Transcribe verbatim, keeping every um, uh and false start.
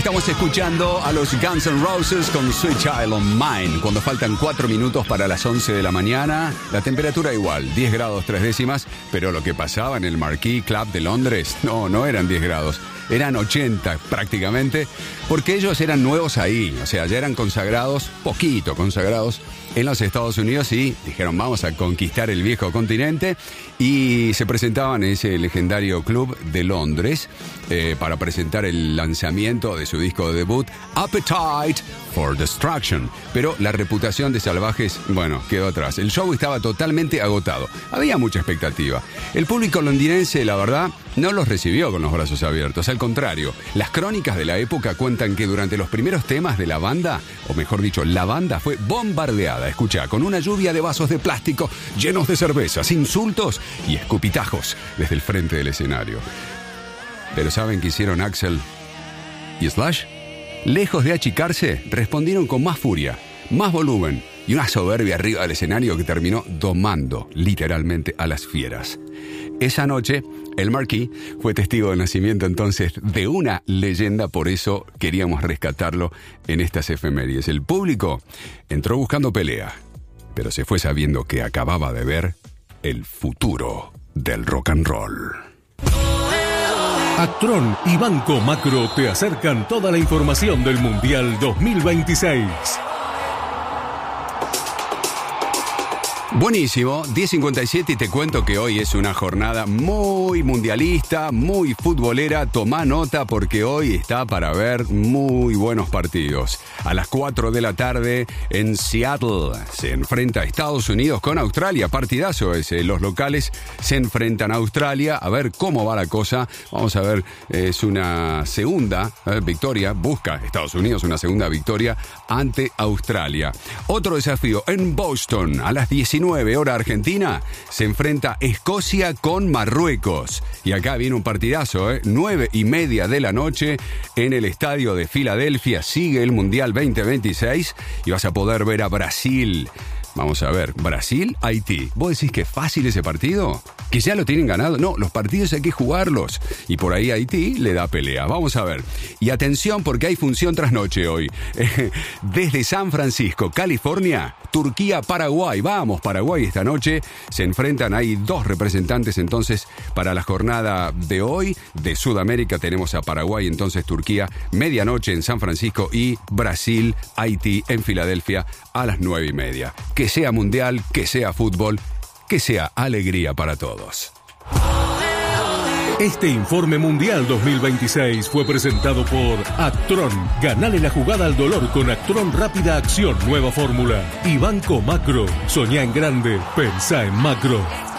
Estamos escuchando a los Guns N' Roses con Sweet Child O' Mine. Cuando faltan cuatro minutos para las once de la mañana, la temperatura igual, diez grados tres décimas, pero lo que pasaba en el Marquee Club de Londres, no, no eran diez grados, eran ochenta prácticamente, porque ellos eran nuevos ahí, o sea, ya eran consagrados, poquito consagrados, en los Estados Unidos y dijeron vamos a conquistar el viejo continente y se presentaban en ese legendario club de Londres eh, para presentar el lanzamiento de su disco de debut Appetite for Destruction, pero la reputación de Salvajes, bueno, quedó atrás. El show estaba totalmente agotado, había mucha expectativa. El público londinense, la verdad, no los recibió con los brazos abiertos, al contrario, las crónicas de la época cuentan que durante los primeros temas de la banda, o mejor dicho, la banda fue bombardeada, escucha, con una lluvia de vasos de plástico llenos de cervezas, insultos y escupitajos desde el frente del escenario. Pero ¿saben qué hicieron Axl y Slash? Lejos de achicarse, respondieron con más furia, más volumen y una soberbia arriba del escenario que terminó domando literalmente a las fieras. Esa noche, el Marquee fue testigo del nacimiento entonces de una leyenda, por eso queríamos rescatarlo en estas efemérides. El público entró buscando pelea, pero se fue sabiendo que acababa de ver el futuro del rock and roll. Actron y Banco Macro te acercan toda la información del Mundial dos mil veintiséis. Buenísimo, diez cincuenta y siete y te cuento que hoy es una jornada muy mundialista, muy futbolera. Tomá nota porque hoy está para ver muy buenos partidos. A las cuatro de la tarde en Seattle se enfrenta a Estados Unidos con Australia. Partidazo ese, los locales se enfrentan a Australia. A ver cómo va la cosa. Vamos a ver, es una segunda eh, victoria. Busca Estados Unidos una segunda victoria ante Australia. Otro desafío en Boston a las diecinueve hora argentina, se enfrenta Escocia con Marruecos. Y acá viene un partidazo, ¿eh? nueve y media de la noche en el estadio de Filadelfia. Sigue el Mundial veinte veintiséis y vas a poder ver a Brasil. Vamos a ver, Brasil-Haití. ¿Vos decís que es fácil ese partido? ¿Que ya lo tienen ganado? No, los partidos hay que jugarlos. Y por ahí Haití le da pelea. Vamos a ver. Y atención porque hay función trasnoche hoy. Desde San Francisco, California, Turquía-Paraguay. Vamos, Paraguay esta noche. Se enfrentan, hay dos representantes entonces para la jornada de hoy. De Sudamérica tenemos a Paraguay, entonces Turquía, medianoche en San Francisco y Brasil-Haití en Filadelfia a las nueve y media. Que sea mundial, que sea fútbol, que sea alegría para todos. Este informe Mundial dos mil veintiséis fue presentado por Actron. Ganale la jugada al dolor con Actron Rápida Acción, nueva fórmula. Y Banco Macro. Soñá en grande, pensá en macro.